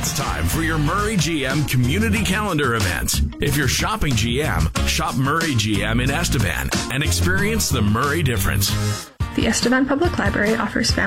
It's time for your Murray GM Community Calendar event. If you're shopping GM, shop Murray GM in Estevan and experience the Murray difference. The Estevan Public Library offers